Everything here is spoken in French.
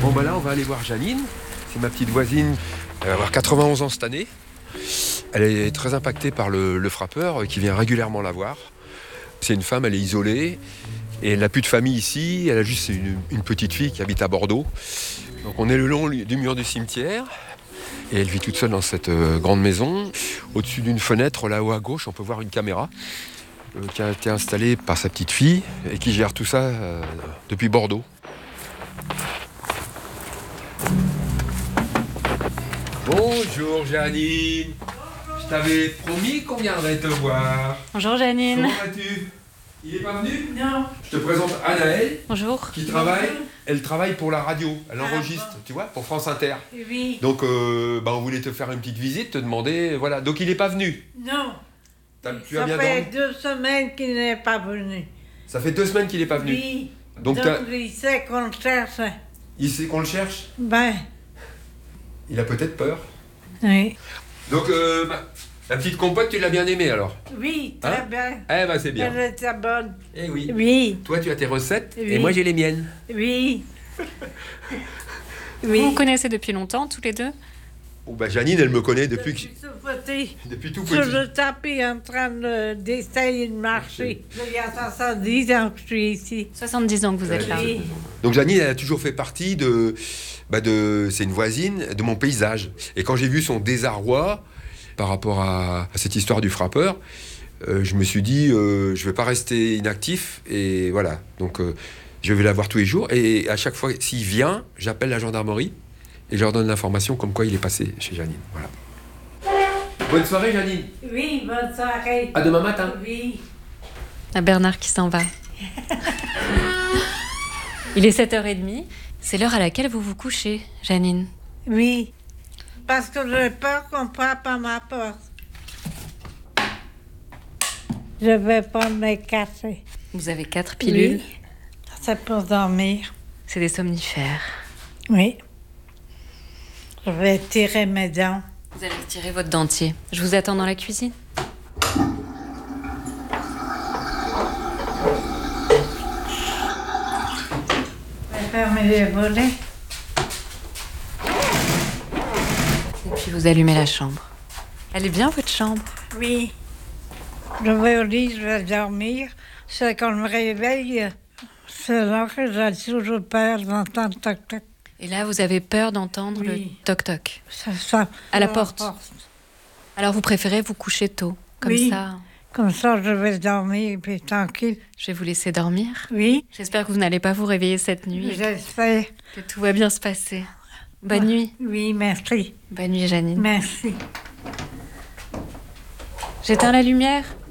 Bon bah là on va aller voir Janine, c'est ma petite voisine, elle va avoir 91 ans cette année. Elle est très impactée par le frappeur qui vient régulièrement la voir. C'est une femme, elle est isolée et elle n'a plus de famille ici, elle a juste une petite fille qui habite à Bordeaux. Donc on est le long du mur du cimetière et elle vit toute seule dans cette grande maison. Au-dessus d'une fenêtre, là-haut à gauche, on peut voir une caméra qui a été installée par sa petite fille et qui gère tout ça depuis Bordeaux. Bonjour Janine. Je t'avais promis qu'on viendrait te voir. Bonjour Janine. Comment vas-tu? Il est pas venu? Non. Je te présente Anaëlle. Bonjour. Qui travaille. Elle travaille pour la radio. Elle enregistre, tu vois, pour France Inter. Oui. Donc, on voulait te faire une petite visite, te demander, voilà. Donc, il n'est pas venu. Non. Tu as bien dormi? Ça fait 2 semaines qu'il n'est pas venu. Ça fait 2 semaines qu'il n'est pas venu. Oui. Donc il sait qu'on le cherche. Il sait qu'on le cherche? Ben. Il a peut-être peur. Oui. Donc, la petite compote, tu l'as bien aimée alors? Oui, très bien. Eh ben, c'est bien. Elle était bonne. Eh oui. Oui. Toi, tu as tes recettes Oui. et moi, j'ai les miennes. Oui. Vous vous connaissez depuis longtemps, tous les deux? Oh, bah, Janine, elle me connaît depuis tout petit. Sur le tapis en train d'essayer de marcher. Il y a 70 ans que je suis ici. 70 ans que vous êtes là. Oui. Donc Janine, elle a toujours fait partie c'est une voisine de mon paysage. Et quand j'ai vu son désarroi par rapport à cette histoire du frappeur, je me suis dit, je vais pas rester inactif. Et voilà, donc je vais la voir tous les jours. Et à chaque fois, s'il vient, j'appelle la gendarmerie et je leur donne l'information comme quoi il est passé chez Janine. Voilà. Bonne soirée, Janine. Oui, bonne soirée. À demain matin. Oui. À Bernard qui s'en va. Il est 7h30. C'est l'heure à laquelle vous vous couchez, Janine. Oui. Parce que j'ai peur qu'on frappe à ma porte. Je vais pas me casser. Vous avez 4 pilules. Oui. C'est pour dormir. C'est des somnifères. Oui. Je vais tirer mes dents. Vous allez retirer votre dentier. Je vous attends dans la cuisine. Je vais fermer les volets. Et puis vous allumez la chambre. Elle est bien, votre chambre? Oui. Je vais au lit, je vais dormir. C'est quand je me réveille, c'est là que j'ai toujours peur d'entendre toc-toc. Et là, vous avez peur d'entendre Oui. le toc-toc C'est ça. à la porte. Alors vous préférez vous coucher tôt, comme Oui. ça. Comme ça, je vais dormir, puis tranquille. Je vais vous laisser dormir. Oui, J'espère que vous n'allez pas vous réveiller cette nuit et j'espère. que tout va bien se passer. Bonne nuit. Oui, merci. Bonne nuit, Janine. Merci. J'éteins la lumière.